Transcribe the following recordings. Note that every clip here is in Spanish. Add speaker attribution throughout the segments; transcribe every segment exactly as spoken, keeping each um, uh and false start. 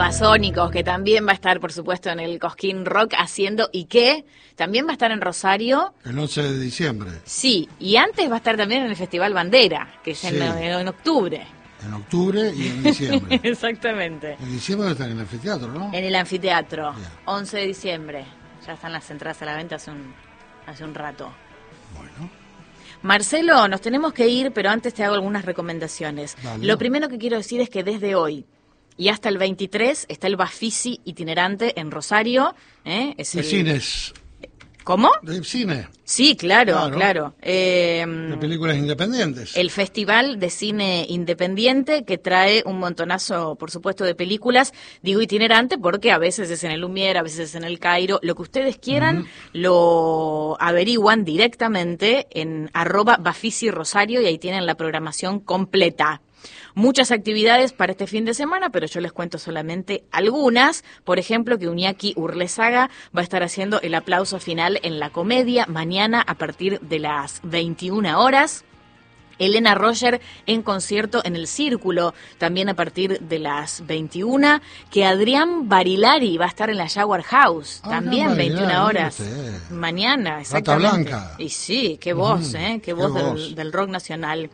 Speaker 1: Babasónicos, que también va a estar, por supuesto, en el Cosquín Rock haciendo, y que también va a estar en Rosario.
Speaker 2: El once de diciembre.
Speaker 1: Sí, y antes va a estar también en el Festival Bandera, que es en,
Speaker 2: Sí.
Speaker 1: en octubre.
Speaker 2: En octubre y en diciembre.
Speaker 1: Exactamente.
Speaker 2: En diciembre va a estar en el anfiteatro, ¿no?
Speaker 1: En el anfiteatro,
Speaker 2: Bien.
Speaker 1: once de diciembre. Ya están las entradas a la venta hace un, hace un rato.
Speaker 2: Bueno.
Speaker 1: Marcelo, nos tenemos que ir, pero antes te hago algunas recomendaciones.
Speaker 2: Dale.
Speaker 1: Lo primero que quiero decir es que desde hoy y hasta el veintitrés está el Bafisi itinerante en Rosario. ¿eh? Es
Speaker 2: De
Speaker 1: el...
Speaker 2: cines.
Speaker 1: ¿Cómo?
Speaker 2: De cine.
Speaker 1: Sí, claro,
Speaker 2: Claro.
Speaker 1: claro. Eh,
Speaker 2: De películas independientes.
Speaker 1: El Festival de Cine Independiente, que trae un montonazo, por supuesto, de películas. Digo itinerante porque a veces es en el Lumière, a veces es en el Cairo. Lo que ustedes quieran,
Speaker 2: Ujú.
Speaker 1: lo averiguan directamente en arroba Bafisi Rosario y ahí tienen la programación completa. Muchas actividades para este fin de semana, pero yo les cuento solamente algunas. Por ejemplo, que Iñaki Urlesaga va a estar haciendo el aplauso final en La Comedia mañana a partir de las veintiuna horas. Elena Roger en concierto en el Círculo, también a partir de las veintiuna. Que Adrián Barilari va a estar en la Jaguar House,
Speaker 2: Ah,
Speaker 1: también
Speaker 2: no,
Speaker 1: veintiuna
Speaker 2: Barilari,
Speaker 1: horas.
Speaker 2: mire usted.
Speaker 1: Mañana, exactamente.
Speaker 2: Blanca.
Speaker 1: Y sí, qué voz,
Speaker 2: Ujú,
Speaker 1: ¿eh? Qué
Speaker 2: qué
Speaker 1: voz,
Speaker 2: voz.
Speaker 1: Del, del rock nacional.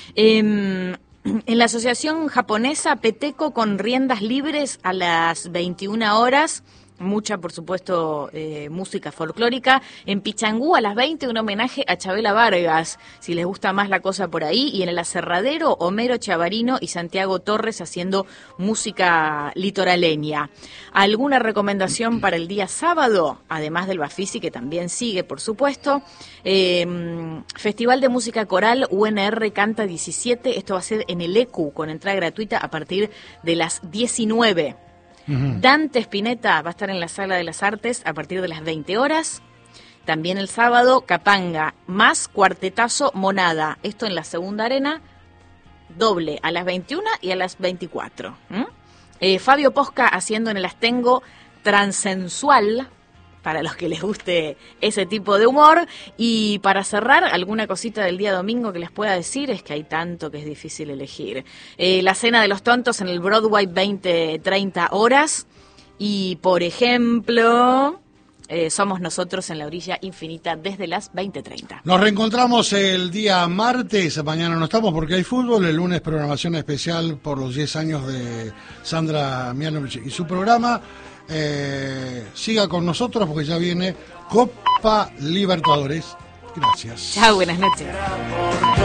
Speaker 1: Eh, en la Asociación Japonesa, Peteco con riendas libres a las veintiuna horas. Mucha, por supuesto, eh, música folclórica. En Pichangú a las veinte, un homenaje a Chabela Vargas, si les gusta más la cosa por ahí. Y en el Aserradero, Homero Chavarino y Santiago Torres haciendo música litoraleña. ¿Alguna recomendación para el día sábado? Además del Bafisi, que también sigue, por supuesto. Eh, Festival de Música Coral U N R Canta diecisiete. Esto va a ser en el E C U, con entrada gratuita a partir de las diecinueve.
Speaker 2: Ujú.
Speaker 1: Dante Spinetta va a estar en la Sala de las Artes a partir de las veinte horas. También el sábado, Capanga, más Cuartetazo Monada. Esto en la Segunda Arena, doble, a las veintiuna y a las veinticuatro. ¿Mm? Eh, Fabio Posca haciendo en el Astengo Transensual, para los que les guste ese tipo de humor. Y para cerrar, alguna cosita del día domingo que les pueda decir, es que hay tanto que es difícil elegir. Eh, la Cena de los Tontos en el Broadway, veinte treinta horas. Y, por ejemplo, eh, Somos Nosotros en la Orilla Infinita desde las veinte treinta.
Speaker 2: Nos reencontramos el día martes. Mañana no estamos porque hay fútbol. El lunes programación especial por los diez años de Sandra Mianovich y su programa. Eh, siga con nosotros porque ya viene Copa Libertadores. Gracias.
Speaker 1: Chao, buenas noches.